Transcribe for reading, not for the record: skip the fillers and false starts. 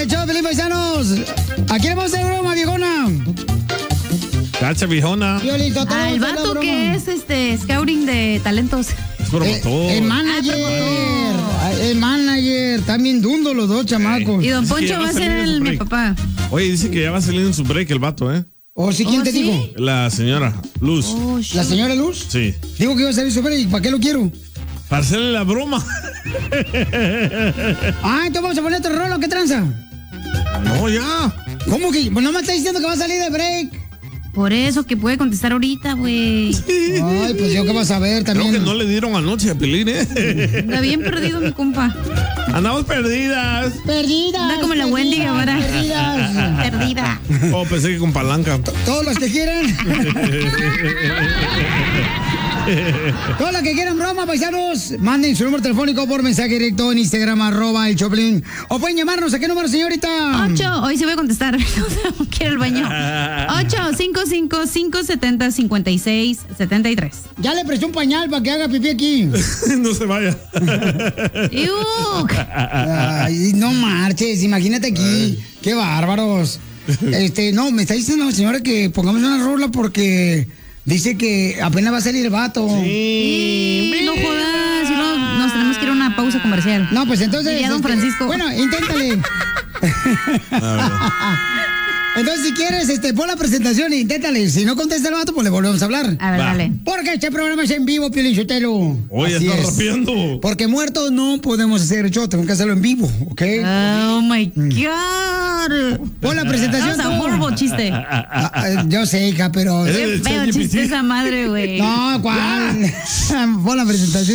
el show, Pelín, paisanos. ¿A quién le vamos a hacer broma, viejona? Cacha, viejona. El vato que es scouting de talentos. Es promotor. El manager. El manager. Están bien dundos los dos chamacos. Y don Poncho va a ser mi papá. Oye, dice que ya va a salir en su break el vato, ¿eh? ¿O sí? ¿Quién te dijo? La señora Luz. ¿La señora Luz? Sí. Digo que iba a salir su break. ¿Para qué lo quiero? Para hacerle la broma. Entonces vamos a poner otro rolo. ¿Qué tranza? No, ya. ¿Cómo que? Pues no me está diciendo que va a salir de break. Por eso que puede contestar ahorita, güey. Ay, pues yo qué vas a ver también. Creo que no le dieron anoche a Pelín, ¿eh? Está bien perdido mi compa. Andamos perdidas. Perdidas. Anda como la Wendy Guevara. Perdidas. Perdida. Oh, pensé que con palanca. Todos los que quieran. Todos los que quieran broma, paisanos, manden su número telefónico por mensaje directo en Instagram, @el Choplin. O pueden llamarnos. ¿A qué número, señorita? 8, hoy sí voy a contestar. Quiero el baño. 855-570-5673. Ya le presté un pañal para que haga pipí aquí. No se vaya. Ay, no marches, imagínate aquí. Qué bárbaros. No, me está diciendo la señora que pongamos una rola porque dice que apenas va a salir el vato. Sí, no jodas, si no, nos tenemos que ir a una pausa comercial. No, pues entonces. Diría don Francisco. Bueno, inténtale. Entonces, si quieres, pon la presentación e inténtale. Si no contesta el vato, pues le volvemos a hablar. A ver, dale. Porque este programa es en vivo, Piolín Sotelo. Oye, está rapeando. Porque muertos no podemos hacer show, tengo que hacerlo en vivo, ¿ok? Oh my God. Pon la presentación. That's a horrible chiste. Yo sé, hija, pero. Qué feo chiste esa madre, güey. No, ¿cuál? Pon la presentación.